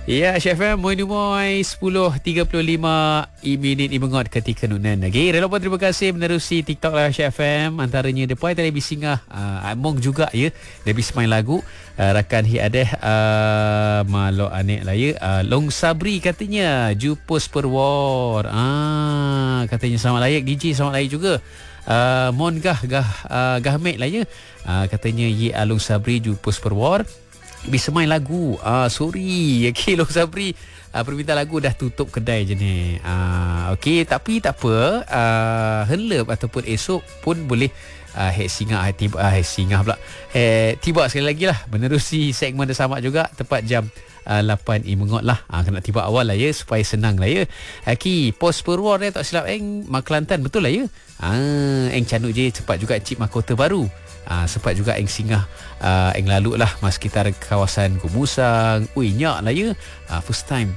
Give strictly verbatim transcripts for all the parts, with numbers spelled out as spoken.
Ya, Syah F M, Moin Moin, sepuluh tiga puluh lima minit imengot ketika nunan. Okay, rela pun terima kasih menerusi TikTok lah Syah F M. Antaranya Depai Telebi Singgah, uh, Among juga ya. Lebih semain lagu. Uh, rakan hi adeh uh, malok anek lah ya. Uh, Long Sabri katanya, Jupus Perwar. Ah, katanya selamat layak. D J selamat layak juga. Uh, Mon gah gah uh, gahmek lah ya. Uh, katanya Ye Alung Sabri, Jupus Perwar. Bisa main lagu. Ah, sorry. Okey, Long Sabri. Ah, permintaan lagu dah tutup kedai je ni. Ah, okey, tapi tak apa. Ah, henlep ataupun esok pun boleh ah, hek singgah ah, tiba ah, hek singgah pula. Eh, tiba sekali lagi lah menerusi segmen dah sama juga tepat jam Uh, lapan imengot lah. uh, Kena tiba awal lah ya, supaya senang lah ya. Aki pos Perwar ni tak silap Eng Mak Kelantan, betul lah ya. uh, Eng canuk je cepat juga Cip Mahkota Baru. uh, Sempat juga Eng singgah uh, Eng lalu lah mas sekitar kawasan Kumusang. Ui, nyak lah ya. uh, First time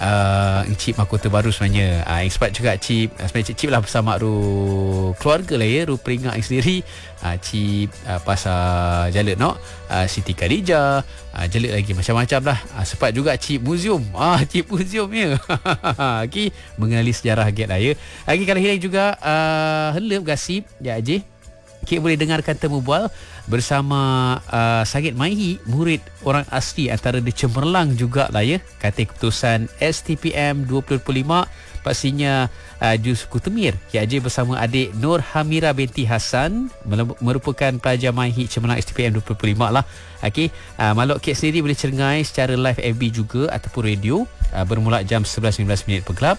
uh, Eng Cip Mahkota Baru sebenarnya. uh, Eng sempat juga Cip uh, Sebenarnya Cip lah bersama ru keluarga lah ya, ru peringat Eng sendiri. uh, Cip uh, Pasar Jalan no? uh, Siti Khadijah, uh, Jelik lagi macam-macam lah. uh, Sempat juga Cip Museum. Ah, Cip Museum ya. Okay, mengenali sejarah Gate lah ya. Lagi kalau hilang juga uh, helep gasip ya je. Kita boleh dengarkan temu bual bersama uh, Sagit Maihi, murid orang asli antara di Cemerlang juga lah ya. Kata keputusan S T P M dua ribu dua puluh lima pastinya uh, Jus Kutemir. Kia Haji bersama adik Nur Hamira binti Hasan merupakan pelajar Maihi Cemerlang S T P M dua ribu dua puluh lima lah. Okey, uh, Malok Kek sendiri boleh cerengai secara live F B juga ataupun radio uh, bermula jam sebelas lima belas minit per gelap.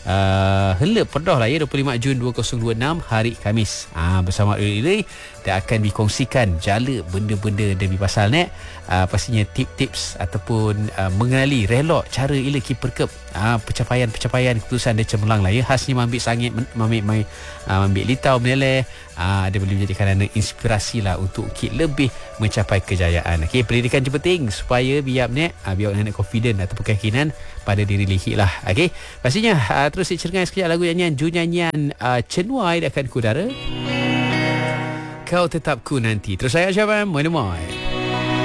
Uh, helep pedah lah ya, dua puluh lima Jun dua ribu dua puluh enam hari Khamis. uh, Bersama Riley dan akan dikongsikan jala benda-benda demi pasal ni. uh, Pastinya tip-tips ataupun uh, mengenali relok cara ila ki perkep uh, pencapaian-pencapaian keputusan dia Cemerlang lah ya. Khasnya mambil sangit, mambil mai uh, mambil litau meleleh. uh, Dia boleh menjadikan anda inspirasi lah untuk ki lebih mencapai kejayaan. Okay, pendidikan je penting supaya biar ni uh, biar anda confident ataupun keyakinan pada diri lihik lah. Okay, pastinya uh, terus dicerengai sekejap lagu nyanyian Ju nyanyian uh, Cenuai akan kudara. Kau tetap ku nanti. Terus saya Syabam, Moin Moin.